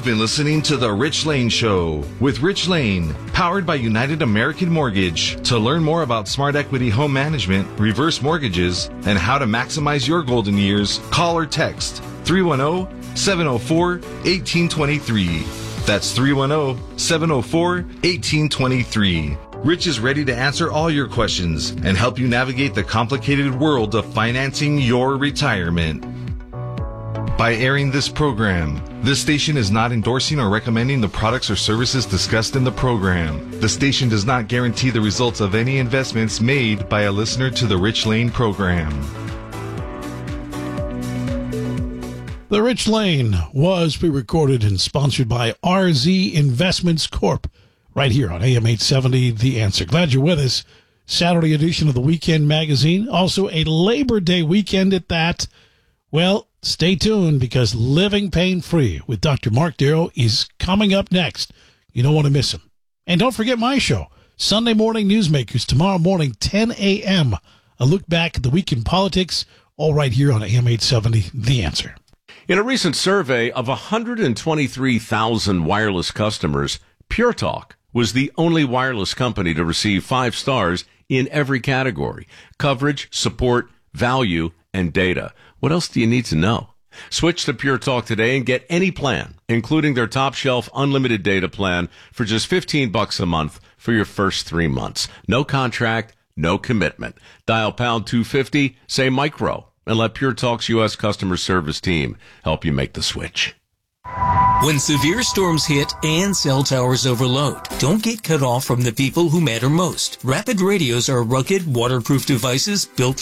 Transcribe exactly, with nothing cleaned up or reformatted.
You've been listening to The Rich Lane Show with Rich Lane, powered by United American Mortgage. To learn more about Smart Equity Home Management, reverse mortgages, and how to maximize your golden years, call or text three one zero, seven zero four, one eight two three. That's three one zero, seven zero four, one eight two three. Rich is ready to answer all your questions and help you navigate the complicated world of financing your retirement. By airing this program, this station is not endorsing or recommending the products or services discussed in the program. The station does not guarantee the results of any investments made by a listener to the Rich Lane program. The Rich Lane was pre-recorded and sponsored by R Z Investments Corp right here on A M eight seventy, The Answer. Glad you're with us. Saturday edition of the Weekend Magazine. Also a Labor Day weekend at that. Well, stay tuned because Living Pain-Free with Doctor Mark Darrow is coming up next. You don't want to miss him. And don't forget my show, Sunday Morning Newsmakers, tomorrow morning, ten a.m. A look back at the week in politics, all right here on A M eight seventy, The Answer. In a recent survey of one hundred twenty-three thousand wireless customers, Pure Talk was the only wireless company to receive five stars in every category: coverage, support, value, and data. What else do you need to know? Switch to Pure Talk today and get any plan, including their top shelf unlimited data plan, for just fifteen bucks a month for your first three months. No contract, no commitment. Dial pound two fifty, say micro, and let Pure Talk's U S customer service team help you make the switch. When severe storms hit and cell towers overload, don't get cut off from the people who matter most. Rapid radios are rugged, waterproof devices built